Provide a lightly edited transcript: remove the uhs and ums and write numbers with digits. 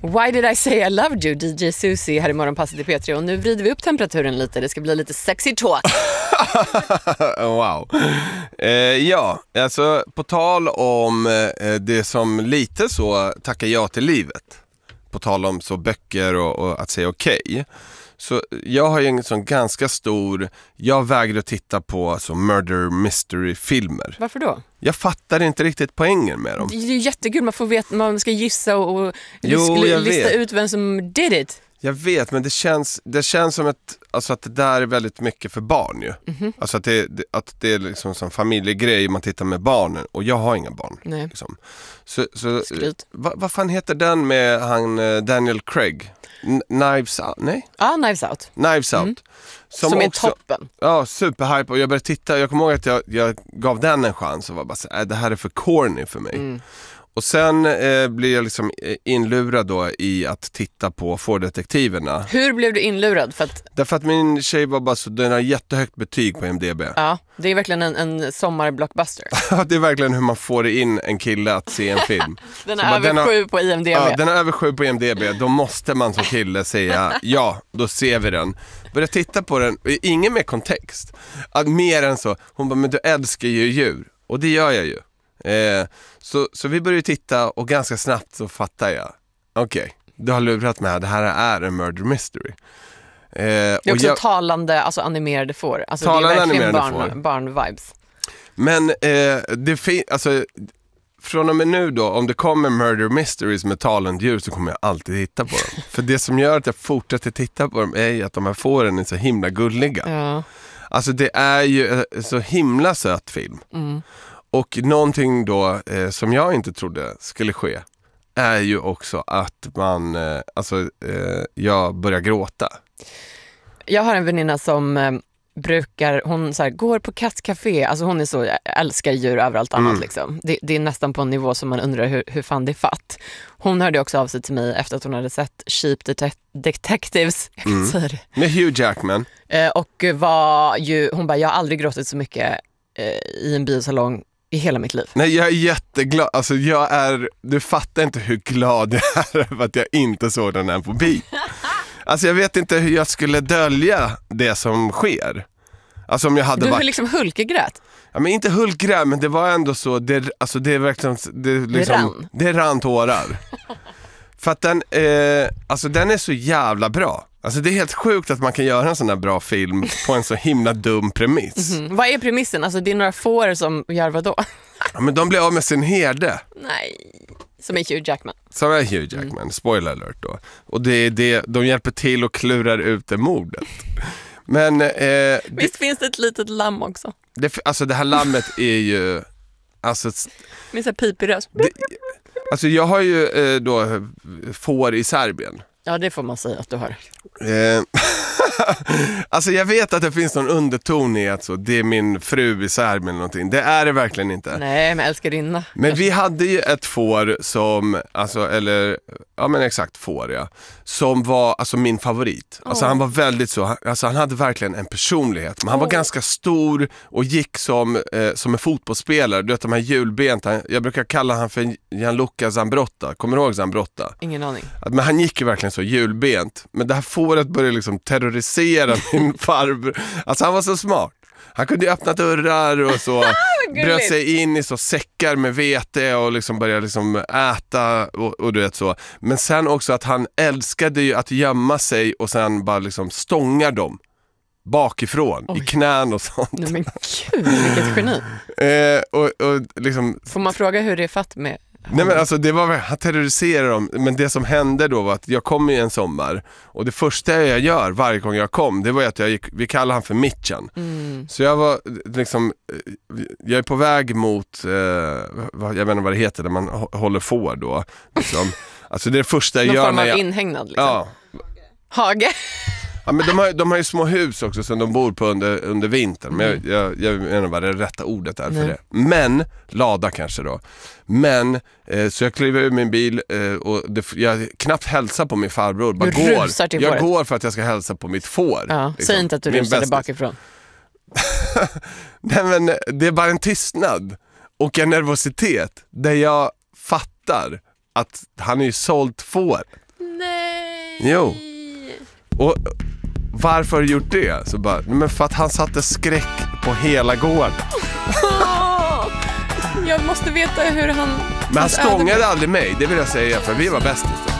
Why did I say I loved you, DJ Susie här i morgonpasset i P3. Och nu vrider vi upp temperaturen lite. Det ska bli lite sexy talk. Wow. Ja, alltså på tal om det som lite så tackar jag till livet. På tal om så böcker och att säga okej. Så jag har ju en sån ganska stor... Jag vägrar att titta på så murder mystery-filmer. Varför då? Jag fattar inte riktigt poängen med dem. Det är ju jättekul, man får veta, man ska gissa och lista ut vem som did it. Jag vet, men det känns som alltså att det där är väldigt mycket för barn ju. Mm-hmm. Alltså att det är liksom som familjegrej man tittar med barnen. Och jag har inga barn. Nej. Liksom. Så vad fan heter den med han Daniel Craig? Knives Out? Nej? Ja, Knives Out. Knives Out. Som är toppen. Ja, superhype. Och jag började titta, jag kommer ihåg att jag gav den en chans och var bara så det här är för corny för mig. Mm. Och sen blir jag liksom inlurad då i att titta på Ford-detektiverna. Hur blev du inlurad? Därför att min tjej var bara så, den har jättehögt betyg på IMDb. Ja, det är verkligen en sommarblockbuster. Ja, det är verkligen hur man får in en kille att se en film. Den är över 7 på IMDb. Ja, den är över 7 på IMDb. Då måste man som kille säga, ja, då ser vi den. Börja titta på den, ingen med kontext. Mer än så, hon bara, men du älskar ju djur. Och det gör jag ju. Så vi började titta och ganska snabbt så fattar jag. Okej, du har lurat mig här. Det här är en murder mystery. Det är också talande, alltså animerade får. Alltså det är verkligen barn-vibes. Men alltså, från och med nu då, om det kommer murder mysteries med talande djur så kommer jag alltid titta på dem. För det som gör att jag fortsätter titta på dem är att de här fåren är så himla gulliga. Ja. Alltså det är ju så himla söt film. Mm. Och någonting då som jag inte trodde skulle ske är ju också att jag börjar gråta. Jag har en väninna som hon så här, går på kattcafé, alltså hon är så, älskar djur överallt annat liksom. Det är nästan på en nivå som man undrar hur fan det är fatt. Hon hörde också av sig till mig efter att hon hade sett Cheap Detectives. Med Hugh Jackman. Och hon bara, jag har aldrig gråtit så mycket i en biosalong i hela mitt liv. Nej, jag är jätteglad. Alltså du fattar inte hur glad jag är för att jag inte såg den här på bio. Alltså jag vet inte hur jag skulle dölja det som sker. Alltså om jag hade varit... liksom hulkegrät? Ja, men inte hulkgrät, men det var ändå så. Det är verkligen... Det rann tårar. För att den är så jävla bra. Alltså det är helt sjukt att man kan göra en sån här bra film på en så himla dum premiss. Mm-hmm. Vad är premissen? Alltså det är några får som gör vad då? Ja, men de blir av med sin herde. Nej, som är Hugh Jackman. Som är Hugh Jackman, spoiler alert då. Och de hjälper till och klurar ut det mordet. Men... Visst finns det ett litet lamm också? Alltså det här lammet är ju... Alltså... Med så här pipig röst. Alltså jag har ju då får i Serbien. Ja, det får man säga att du har. Alltså jag vet att det finns någon underton i att så, det är min fru i Serbien eller någonting. Det är det verkligen inte. Nej, men älskarinna. Men vi hade ju ett får som, alltså, eller, ja men exakt får ja. Som var alltså min favorit. Alltså han var väldigt så, alltså han hade verkligen en personlighet. Men han var ganska stor och gick som en fotbollsspelare. Du vet de här hjulbenta, jag brukar kalla han för Gianluca Zambrotta. Kommer du ihåg Zambrotta? Ingen aning. Men han gick ju verkligen så hjulbent. Men det här fåret började liksom terrorisera min farbror. Alltså han var så smart. Han kunde öppna dörrar och så bröt sig in i så säckar med vete och liksom började liksom äta och du vet så. Men sen också att han älskade ju att gömma sig och sen bara liksom stångar dem bakifrån, i knän och sånt. Nej, men gud, vilket geni. Och liksom... Får man fråga hur det är fatt med... Nej men alltså det var han terroriserade dem. Men det som hände då var att jag kom i en sommar. Och det första jag gör varje gång jag kom, det var att vi kallar han för Mitchan. Så jag var liksom, jag är på väg mot jag vet inte vad det heter, där man håller får då liksom. Alltså det är det första jag gör. Någon form av inhägnad liksom. Ja. Hage. Ja, men de har ju små hus också som de bor på under vintern. Men jag vet inte vad det rätta ordet är för det. Men, lada kanske då. Men, så jag kliver ur min bil och jag knappt hälsar på min farbror. Bara jag går för att jag ska hälsa på mitt får. Ja, liksom. Säg inte att du rusade bakifrån. Nej men, det är bara en tystnad. Och en nervositet. Där jag fattar att han är ju sålt får. Jo. Och varför har du gjort det? Så bara, men för att han satte skräck på hela gården. Jag måste veta hur han... Men han stångade aldrig mig, det vill jag säga, för vi var bästisar.